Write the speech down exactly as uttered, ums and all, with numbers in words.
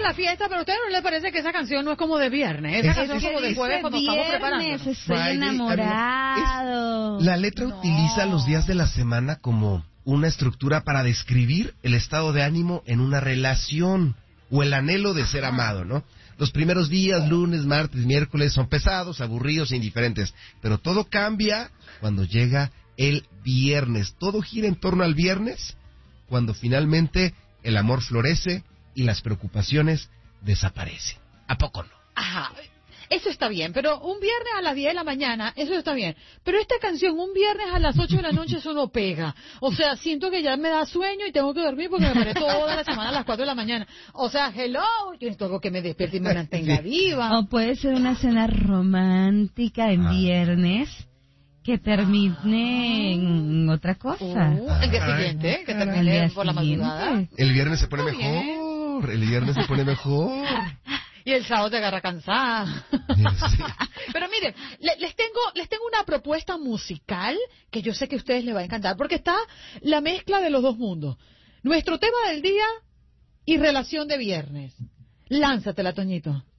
la fiesta, pero a ustedes no les parece que esa canción no es como de viernes. Esa Es canción es como de jueves cuando estamos preparando. Estoy Friday, enamorado. Es- la letra No. utiliza los días de la semana como una estructura para describir el estado de ánimo en una relación o el anhelo de ser amado, ¿no? Los primeros días, lunes, martes, miércoles, son pesados, aburridos e indiferentes, pero todo cambia cuando llega el viernes. Todo gira en torno al viernes, cuando finalmente el amor florece y las preocupaciones desaparecen. ¿A poco no? Ajá, eso está bien, pero un viernes a las diez de la mañana, eso está bien. Pero esta canción, un viernes a las ocho de la noche, eso no pega. O sea, siento que ya me da sueño y tengo que dormir porque me paré toda la semana a las cuatro de la mañana. O sea, hello, yo necesito que me despierte y me mantenga viva. O puede ser una cena romántica en Ah. viernes que termine en otra cosa. Uh, el día siguiente, que El termine día por la siguiente. madrugada. El viernes se pone Está bien. mejor, el viernes se pone mejor. Y el sábado te agarra cansada. Sí. Pero miren, le- les tengo les tengo una propuesta musical que yo sé que a ustedes les va a encantar, porque está la mezcla de los dos mundos. Nuestro tema del día y relación de viernes. Lánzatela, Toñito.